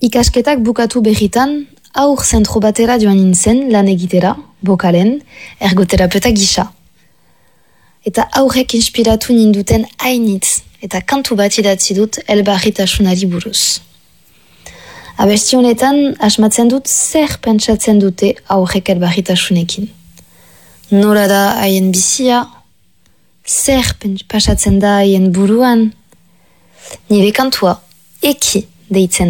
Ikasketak bukatu berritan, aur zentro batera joan nintzen lan egitera, bokalen, ergoterapeuta gisa. Eta aurrek inspiratu ninduten hainitz, eta kantu bat idatzi dut elbarritasunari buruz. Abesti honetan, asmatzen dut zer pentsatzen dute aurrek elbarritasunekin. Nola da haien bizia, zer pasatzen da haien buruan, nire kantua, eki deitzen